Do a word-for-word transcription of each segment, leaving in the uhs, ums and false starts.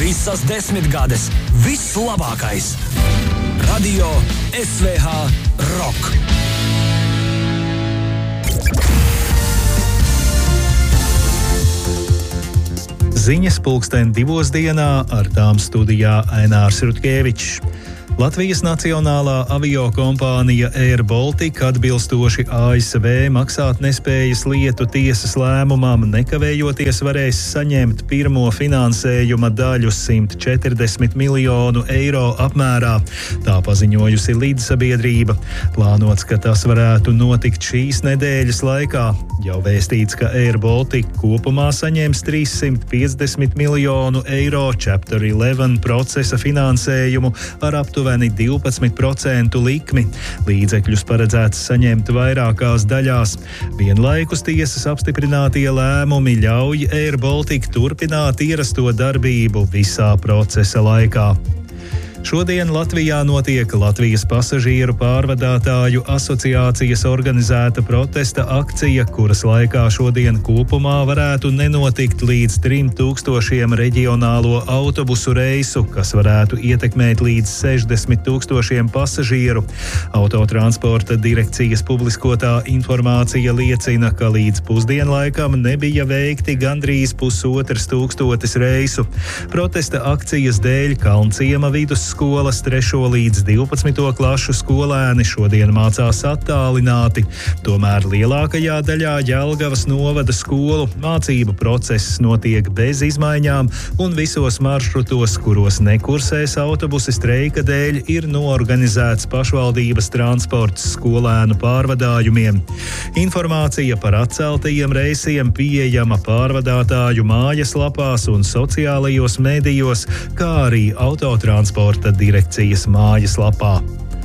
Visas desmitgades, viss labākais. Radio S V H Rock. Ziņas pulksten divos dienā, ar tām studijā Ainārs Rutkevičs. Latvijas nacionālā aviokompānija Air Baltica atbilstoši A S V maksātnespējas lietu tiesas lēmumam nekavējoties varēs saņemt pirmo finansējuma daļu simt četrdesmit miljonu eiro apmērā. Tā paziņojusi līdzsabiedrība. Plānots, ka tas varētu notikt šīs nedēļas laikā. Jau vēstīts, ka Air Baltica kopumā saņems trīssimt piecdesmit miljonu eiro Chapter eleven procesa finansējumu ar aptuveni divpadsmit procentu likmi. Līdzekļus paredzēts saņemt vairākās daļās. Vienlaikus tiesas apstiprinātie lēmumi ļauj Air Baltica turpināt ierasto darbību visā procesa laikā. Šodien Latvijā notiek Latvijas pasažieru pārvadātāju asociācijas organizēta protesta akcija, kuras laikā šodien kopumā varētu nenotikt līdz trim tūkstošiem reģionālo autobusu reisu, kas varētu ietekmēt līdz sešdesmit tūkstošiem pasažieru. Autotransporta direkcijas publiskotā informācija liecina, ka līdz pusdienlaikam nebija veikti gandrīz pusotrs tūkstotis reisu. Protesta akcijas dēļ Kalnciema vidus skolas trešo līdz divpadsmito klašu skolēni šodien mācās attālināti. Tomēr lielākajā daļā Jelgavas novada skolu mācību process notiek bez izmaiņām un visos maršrutos, kuros nekursēs autobusi streika dēļ, ir noorganizēts pašvaldības transports skolēnu pārvadājumiem. Informācija par atceltajiem reisiem pieejama pārvadātāju mājaslapās un sociālajos medijos, kā arī autotransporta direkcijas mājaslapā.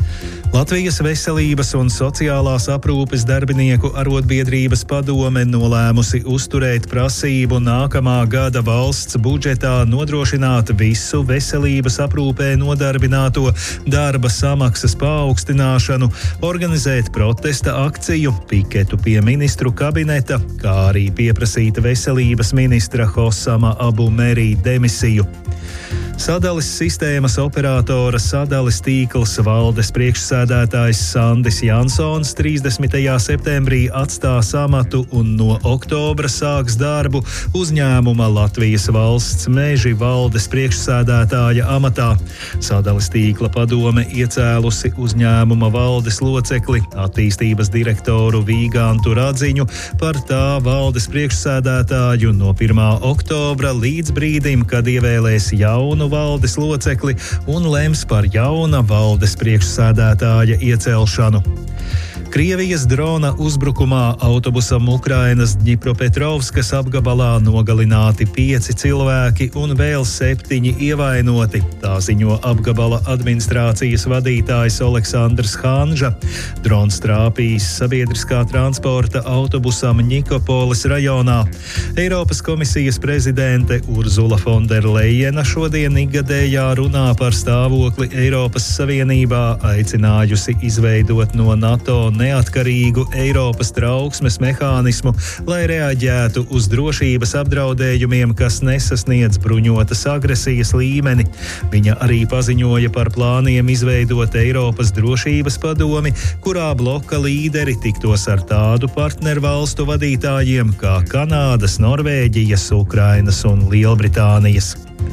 Latvijas Veselības un sociālās aprūpes darbinieku arotbiedrības padome nolēmusi uzturēt prasību nākamā gada valsts budžetā nodrošināt visu veselības aprūpē nodarbināto darba samaksas paaugstināšanu, organizēt protesta akciju, piketu pie ministru kabineta, kā arī pieprasīt veselības ministra Hosama Abu Merī demisiju. Sadales sistēmas operatora Sadales tīkls valdes priekšsēdētājs Sandis Jansons trīsdesmitajā septembrī atstās amatu un no oktobra sāks darbu uzņēmuma Latvijas valsts meži valdes priekšsēdētāja amatā. Sadales tīkla padome iecēlusi uzņēmuma valdes locekli, attīstības direktoru Vīgantu Radziņu par tā valdes priekšsēdētāju no pirmā oktobra līdz brīdim, kad ievēlēs jaunu valdes locekli un lems par jauna valdes priekšsēdētāja iecelšanu. Krievijas drona uzbrukumā autobusam Ukrainas Dņipropetrovskas apgabalā nogalināti pieci cilvēki un vēl septiņi ievainoti. Tā ziņo apgabala administrācijas vadītājs Oleksandrs Hanža. Drons trāpījis sabiedriskā transporta autobusam Nikopolis rajonā. Eiropas komisijas prezidente Urzula Fonderlejena šodien ikgadējā runā par stāvokli Eiropas Savienībā aicinājusi izveidot no NATO neatkarīgu Eiropas trauksmes mehānismu, lai reaģētu uz drošības apdraudējumiem, kas nesasniedz bruņotas agresijas līmeni. Viņa arī paziņoja par plāniem izveidot Eiropas drošības padomi, kurā bloka līderi tiktos ar tādu partnervalstu vadītājiem kā Kanādas, Norvēģijas, Ukrainas un Lielbritānijas.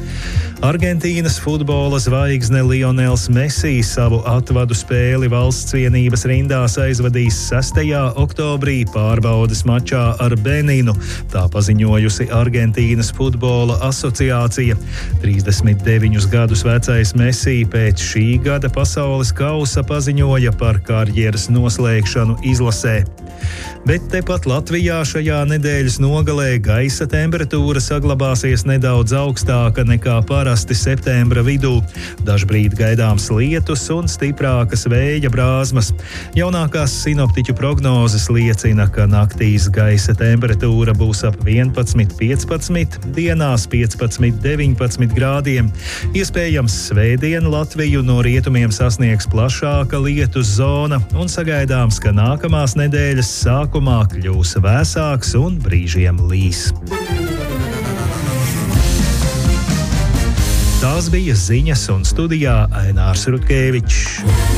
Argentīnas futbola zvaigzne Lionels Messi savu atvadu spēli valsts vienības rindās aizvadīs sestajā oktobrī pārbaudes mačā ar Beninu. Tā paziņojusi Argentīnas futbola asociācija. trīsdesmit deviņus gadus vecais Messi pēc šī gada pasaules kausa paziņoja par karjeras noslēgšanu izlasē. Bet tepat Latvijā šajā nedēļas nogalē gaisa temperatūra saglabāsies nedaudz augstāka nekā parasti septembra vidū. Dažbrīd gaidāms lietus un stiprākas vēja brāzmas. Jaunākās sinoptiķu prognozes liecina, ka naktīs gaisa temperatūra būs ap vienpadsmit piecpadsmit, dienās piecpadsmit deviņpadsmit grādiem. Iespējams, svētdien Latviju no rietumiem sasniegs plašāka lietus zona un sagaidāms, ka nākamās nedēļas sākumā kļūs vēsāks un brīžiem līs. Tās bija ziņas un studijā Ainārs Rutkevičs.